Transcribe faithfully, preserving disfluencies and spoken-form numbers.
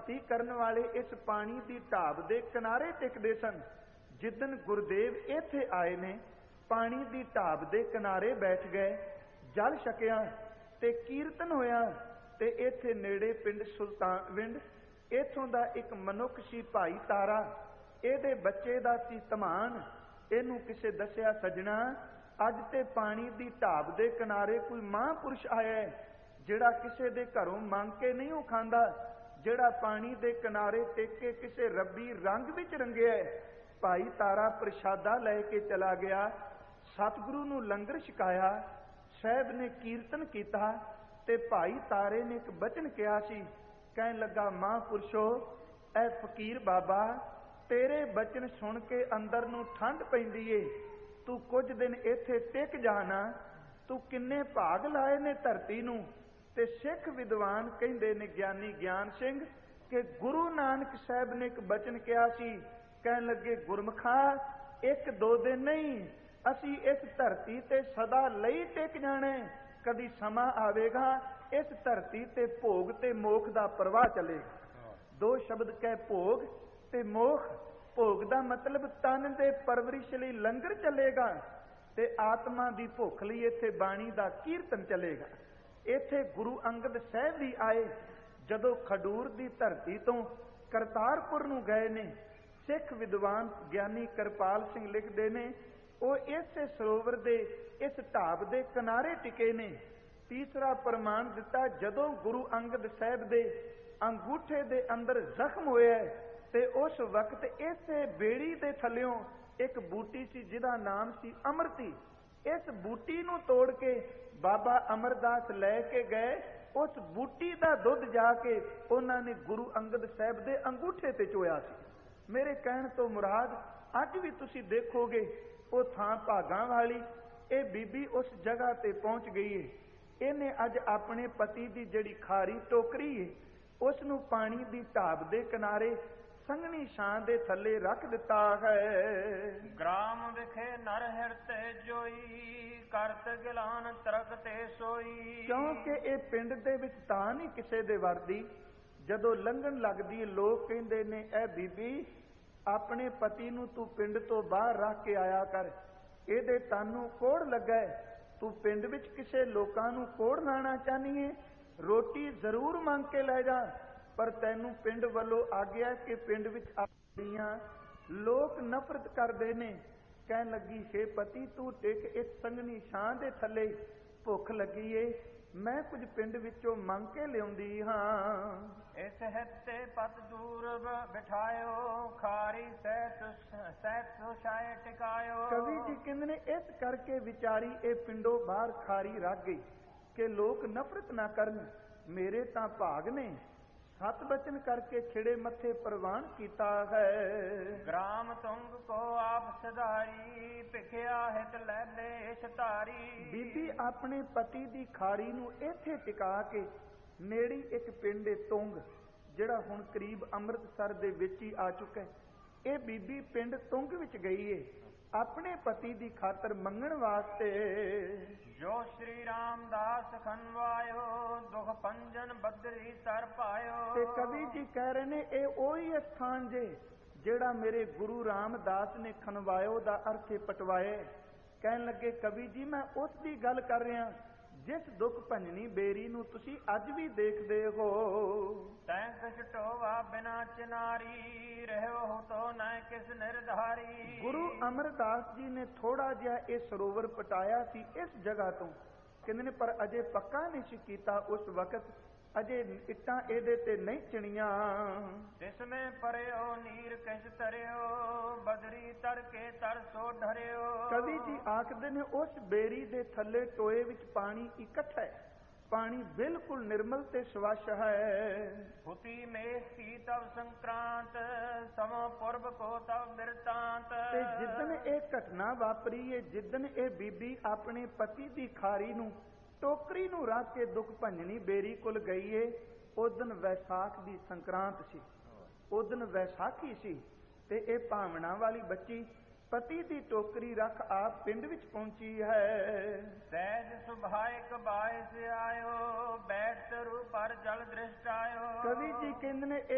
ਭਗਤੀ ਕਰਨ ਵਾਲੇ ਇਸ ਪਾਣੀ ਦੀ ਢਾਬ ਦੇ ਕਿਨਾਰੇ ਟਿਕਦੇ ਸਨ। ਜਿੱਦਣ ਗੁਰਦੇਵ ਇੱਥੇ ਆਏ ਨੇ, ਪਾਣੀ ਦੀ ਢਾਬ ਦੇ ਕਿਨਾਰੇ ਬੈਠ ਗਏ, ਜਲ ਛਕਿਆ ਤੇ ਕੀਰਤਨ ਹੋਇਆ। ਤੇ ਇੱਥੇ ਨੇੜੇ ਪਿੰਡ ਸੁਲਤਾਨਵਿੰਡ, ਇੱਥੋਂ ਦਾ ਇੱਕ ਮਨੁੱਖ ਸੀ ਭਾਈ ਤਾਰਾ, ਇਹਦੇ ਬੱਚੇ ਦਾ ਸੀ ਧਮਾਨ। ਇਹਨੂੰ ਕਿਸੇ ਦੱਸਿਆ, ਸੱਜਣਾ ਅੱਜ ਤੇ ਪਾਣੀ ਦੀ ਢਾਬ ਦੇ ਕਿਨਾਰੇ ਕੋਈ ਮਹਾਂਪੁਰਸ਼ ਆਇਆ ਜਿਹੜਾ ਕਿਸੇ ਦੇ ਘਰੋਂ ਮੰਗ ਕੇ ਨਹੀਂ ਉਹ ਖਾਂਦਾ, ਜਿਹੜਾ ਪਾਣੀ ਦੇ ਕਿਨਾਰੇ ਟਿਕ ਕੇ ਕਿਸੇ ਰੱਬੀ ਰੰਗ ਵਿੱਚ ਰੰਗਿਆ। ਭਾਈ ਤਾਰਾ ਪ੍ਰਸ਼ਾਦਾ ਲੈ ਕੇ ਚਲਾ ਗਿਆ, ਸਤਿਗੁਰੂ ਨੂੰ ਲੰਗਰ ਛਕਾਇਆ, ਸਾਹਿਬ ਨੇ ਕੀਰਤਨ ਕੀਤਾ ਤੇ ਭਾਈ ਤਾਰੇ ਨੇ ਇੱਕ ਬਚਨ ਕਿਹਾ ਸੀ। ਕਹਿਣ ਲੱਗਾ, ਮਹਾਂਪੁਰਸ਼ੋ, ਐ ਫਕੀਰ ਬਾਬਾ, ਤੇਰੇ ਬਚਨ ਸੁਣ ਕੇ ਅੰਦਰ ਨੂੰ ਠੰਡ ਪੈਂਦੀ ਏ। ਤੂੰ ਕੁਝ ਦਿਨ ਇੱਥੇ ਟਿਕ ਜਾਣਾ। ਤੂੰ ਕਿੰਨੇ ਭਾਗ ਲਾਏ ਨੇ ਧਰਤੀ ਨੂੰ। ਤੇ ਸਿੱਖ ਵਿਦਵਾਨ ਕਹਿੰਦੇ ਨੇ, ਗਿਆਨੀ ਗਿਆਨ ਸਿੰਘ, ਕਿ ਗੁਰੂ ਨਾਨਕ ਸਾਹਿਬ ਨੇ ਇੱਕ ਬਚਨ ਕਿਹਾ ਸੀ। ਕਹਿਣ ਲੱਗੇ, ਗੁਰਮਖਾ, ਇੱਕ ਦੋ ਦਿਨ ਨਹੀਂ, ਅਸੀਂ ਇਸ ਧਰਤੀ ਤੇ ਸਦਾ ਲਈ ਟਿਕ ਜਾਣਾ। ਕਦੀ ਸਮਾਂ ਆਵੇਗਾ ਇਸ ਧਰਤੀ ਤੇ ਭੋਗ ਤੇ ਮੋਖ ਦਾ ਪ੍ਰਵਾਹ ਚੱਲੇਗਾ। ਦੋ ਸ਼ਬਦ ਕਹਿ, ਭੋਗ ਤੇ ਮੋਖ। ਭੋਗ ਦਾ ਮਤਲਬ ਤਨ ਦੇ ਪਰਵਰਿਸ਼ ਲਈ ਲੰਗਰ ਚੱਲੇਗਾ ਤੇ ਆਤਮਾ ਦੀ ਭੁੱਖ ਲਈ ਇੱਥੇ ਬਾਣੀ ਦਾ ਕੀਰਤਨ ਚੱਲੇਗਾ। ਇੱਥੇ ਗੁਰੂ ਅੰਗਦ ਸਾਹਿਬ ਵੀ ਆਏ। ਜਦੋਂ ਖਡੂਰ ਦੀ ਧਰਤੀ ਤੋਂ ਕਰਤਾਰਪੁਰ ਨੂੰ ਗਏ ਨੇ, ਸਿੱਖ ਵਿਦਵਾਨ ਗਿਆਨੀ ਕਿਰਪਾਲ ਸਿੰਘ ਲਿਖਦੇ ਨੇ, ਉਹ ਇਸੇ ਸਰੋਵਰ ਦੇ ਇਸ ਢਾਬ ਦੇ ਕਿਨਾਰੇ ਟਿਕੇ ਨੇ। ਤੀਸਰਾ ਪ੍ਰਮਾਣ ਦਿੱਤਾ, ਜਦੋਂ ਗੁਰੂ ਅੰਗਦ ਸਾਹਿਬ ਦੇ ਅੰਗੂਠੇ ਦੇ ਅੰਦਰ ਜ਼ਖਮ ਹੋਇਆ ਤੇ ਉਸ ਵਕਤ ਇਸੇ ਬੇੜੀ ਦੇ ਥੱਲਿਓਂ ਇੱਕ ਬੂਟੀ ਸੀ ਜਿਹਦਾ ਨਾਮ ਸੀ ਅਮਰਤੀ। ਇਸ ਬੂਟੀ ਨੂੰ ਤੋੜ ਕੇ ਬਾਬਾ ਅਮਰਦਾਸ ਲੈ ਕੇ ਗਏ। ਉਸ ਬੂਟੀ ਦਾ ਦੁੱਧ ਜਾ ਕੇ ਉਹਨਾਂ ਨੇ ਗੁਰੂ ਅੰਗਦ ਸਾਹਿਬ ਦੇ ਅੰਗੂਠੇ ਤੇ ਚੋਇਆ ਸੀ। ਮੇਰੇ ਕਹਿਣ ਤੋਂ ਮੁਰਾਦ, ਅੱਜ ਵੀ ਤੁਸੀਂ ਦੇਖੋਗੇ ਉਹ ਥਾਂ ਭਾਗਾਂ ਵਾਲੀ, ਇਹ ਬੀਬੀ ਉਸ ਜਗ੍ਹਾ ਤੇ ਪਹੁੰਚ ਗਈ ਏ। ਇਹਨੇ ਅੱਜ ਆਪਣੇ ਪਤੀ ਦੀ ਜਿਹੜੀ ਖਾਰੀ ਟੋਕਰੀ ਏ, ਉਸ ਨੂੰ ਪਾਣੀ ਦੀ ਢਾਬ ਦੇ ਕਿਨਾਰੇ ਸੰਘਣੀ ਛਾਂ ਦੇ ਥੱਲੇ ਰੱਖ ਦਿੱਤਾ ਹੈ। ਗ੍ਰਾਮ ਵਿਖੇ ਨਰ ਹਿਰਤੇ ਜੋਈ, ਕਰਤ ਗਿਲਾਨ ਤਰਕ ਤੇ ਸੋਈ। ਕਿਉਂਕਿ ਇਹ ਪਿੰਡ ਦੇ ਵਿੱਚ ਤਾਂ ਨਹੀਂ ਕਿਸੇ ਦੇ ਵਰਦੀ। ਜਦੋਂ ਲੰਘਣ ਲੱਗਦੀ, ਲੋਕ ਕਹਿੰਦੇ ਨੇ, ਇਹ ਬੀਬੀ, ਆਪਣੇ ਪਤੀ ਨੂੰ ਤੂੰ ਪਿੰਡ ਤੋਂ ਬਾਹਰ ਰੱਖ ਕੇ ਆਇਆ ਕਰ, ਇਹਦੇ ਤੈਨੂੰ ਕੋੜ ਲੱਗਾ। ਤੂੰ ਪਿੰਡ ਵਿੱਚ ਕਿਸੇ ਲੋਕਾਂ ਨੂੰ ਕੋੜ ਲਾਣਾ ਚਾਹਨੀ ਏ, ਰੋਟੀ ਜ਼ਰੂਰ ਮੰਗ ਕੇ ਲੈ ਜਾ, ਪਰ ਤੈਨੂੰ ਪਿੰਡ ਵੱਲੋਂ ਆਗਿਆ ਕਿ ਪਿੰਡ ਵਿੱਚ ਆਈਆਂ ਲੋਕ ਨਫ਼ਰਤ ਕਰਦੇ ਨੇ। ਕਹਿਣ ਲੱਗੀ, ਹੇ ਪਤੀ, ਤੂੰ ਟਿਕ ਇਸ ਸੰਘਣੀ ਛਾਂ ਦੇ ਥੱਲੇ, ਭੁੱਖ ਲੱਗੀ ਏ, ਮੈਂ ਕੁਝ ਪਿੰਡ ਵਿੱਚੋਂ ਮੰਗ ਕੇ ਲਿਆਉਂਦੀ ਹਾਂ। ਇਸ ਹਿੱਤੇ ਪਤ ਦੂਰ ਬਿਠਾਇਓ, ਖਾਰੀ ਸਹਿਤ ਸਹਿਤ ਸੁਸ਼ਾਏ ਟਿਕਾਇਓ। ਕਵੀ ਜੀ ਕਹਿੰਦੇ ਨੇ, ਇਸ ਕਰਕੇ ਵਿਚਾਰੀ ਇਹ ਪਿੰਡੋਂ ਬਾਹਰ ਖਾਰੀ ਰੱਖ ਗਈ ਕਿ ਲੋਕ ਨਫ਼ਰਤ ਨਾ ਕਰਨ। ਮੇਰੇ ਤਾਂ ਭਾਗ ਨੇ, ਸਤ ਬਚਨ ਕਰਕੇ ਖਿੜੇ ਮੱਥੇ ਪ੍ਰਵਾਨ ਕੀਤਾ ਹੈ। ਗ੍ਰਾਮ ਤੁੰਗ ਕੋ ਆਪ ਸਧਾਰੀ, ਭਿਖਿਆ ਹਿਤ ਲੈ ਦੇਸ਼ ਧਾਰੀ। ਬੀਬੀ ਆਪਣੇ ਪਤੀ ਦੀ ਖਾਰੀ ਨੂੰ ਇੱਥੇ ਟਿਕਾ ਕੇ ਨੇੜੀ ਇੱਕ ਪਿੰਡ ਏ ਤੁੰਗ, ਜਿਹੜਾ ਹੁਣ ਕਰੀਬ ਅੰਮ੍ਰਿਤਸਰ ਦੇ ਵਿੱਚ ਹੀ ਆ ਚੁੱਕਾ ਹੈ। ਇਹ ਬੀਬੀ ਪਿੰਡ ਤੁੰਗ ਵਿੱਚ ਗਈ ਏ ਆਪਣੇ ਪਤੀ ਦੀ ਖਾਤਰ ਮੰਗਣ ਵਾਸਤੇ। ਜੋ ਸ਼੍ਰੀ ਰਾਮਦਾਸ ਖਨਵਾਇਓ, ਦੁਖ ਪੰਜਨ ਬਦਰੀ ਤਰ ਪਾਇਓ। ਤੇ ਕਵੀ ਜੀ ਕਹਿ ਰਹੇ ਨੇ, ਇਹ ਉਹੀ ਸਥਾਨ ਜੇ ਜਿਹੜਾ ਮੇਰੇ ਗੁਰੂ ਰਾਮਦਾਸ ਨੇ ਖਨਵਾਇਓ ਦਾ ਅਰਥ ਪਟਵਾਏ। ਕਹਿਣ ਲੱਗੇ, ਕਵੀ ਜੀ, ਮੈਂ ਉਸ ਦੀ ਗੱਲ ਕਰ ਰਿਹਾ ਜਿਸ ਦੁੱਖ ਭੰਜਨੀ ਬੇਰੀ ਨੂੰ ਤੁਸੀਂ ਅੱਜ ਵੀ ਦੇਖਦੇ ਹੋ। ਤੈਂ ਕਿਛ ਟੋਵਾ ਬਿਨਾ ਚਿਨਾਰੀ, ਰਹਿਓ ਤੋ ਨਾ ਕਿਸ ਨਿਰਧਾਰੀ। ਗੁਰੂ ਅਮਰਦਾਸ ਜੀ ਨੇ ਥੋੜਾ ਜਿਹਾ ਇਹ ਸਰੋਵਰ ਪਟਾਇਆ ਸੀ ਇਸ ਜਗ੍ਹਾ ਤੋਂ, ਕਹਿੰਦੇ ਨੇ, ਪਰ ਅਜੇ ਪੱਕਾ ਨਹੀਂ ਸੀ ਕੀਤਾ ਉਸ ਵਕਤ, ਅਜੇ ਇੱਟਾਂ ਇਹਦੇ ਤੇ ਨਹੀਂ ਚਿਣੀਆਂ। ਤਿਸਮੇ ਪਰਿਓ ਨੀਰ ਕਿਛ ਤਰਿਓ, ਬਦਰੀ ਤਰ ਕੇ ਤਰ ਸੋ ਢਰਿਓ। ਕਵੀ ਜੀ ਆਖਦੇ ਨੇ, ਉਸ ਬੇਰੀ ਦੇ ਥੱਲੇ ਟੋਏ ਵਿੱਚ ਪਾਣੀ ਇਕੱਠਾ ਹੈ, ਪਾਣੀ ਬਿਲਕੁਲ ਨਿਰਮਲ ਤੇ ਸਵੱਛ ਹੈ। ਹੁਤੀ ਮੇਘ ਕੀ ਤਵ ਸੰਕ੍ਰਾਂਤ, ਸਮੋ ਪੁਰਬ ਕੋ ਤਵ ਬਿਰਤਾਂਤ। ਤੇ ਜਿੱਦਣ ਇਹ ਘਟਨਾ ਵਾਪਰੀ ਏ, ਜਿੱਦਣ ਇਹ ਬੀਬੀ ਆਪਣੇ ਪਤੀ ਦੀ ਖਾਰੀ ਨੂੰ ਟੋਕਰੀ ਨੂੰ ਰੱਖ ਕੇ ਦੁੱਖ ਭੰਜਨੀ ਬੇਰੀ ਕੋਲ ਗਈ ਏ, ਉਸ ਦਿਨ ਵੈਸਾਖ ਦੀ ਸੰਕਰਾਂਤ ਸੀ, ਉਸ ਦਿਨ ਵੈਸਾਖੀ ਸੀ। ਤੇ ਇਹ ਭਾਵਨਾ ਵਾਲੀ ਬੱਚੀ ਪਤੀ ਦੀ ਟੋਕਰੀ ਰੱਖ ਆਪ ਪਿੰਡ ਵਿੱਚ ਪਹੁੰਚੀ ਹੈ। ਸਹਿਜ ਸੁਭਾਇਕ ਬਾਇਸ ਆਇਓ, ਬੈਠ ਤਰੂ ਪਰ ਜਲ ਦ੍ਰਿਸ਼ਟ ਆਇਓ। ਕਵੀ ਜੀ ਕਹਿੰਦੇ ਨੇ,